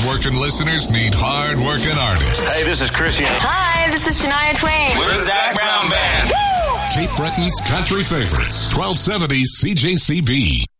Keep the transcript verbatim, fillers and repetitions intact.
Hard-working listeners need hard-working artists. Hey, this is Chrissy. Hi, this is Shania Twain. We're the Zach Brown Band. Cape Breton's country favorites. twelve seventy C J C B.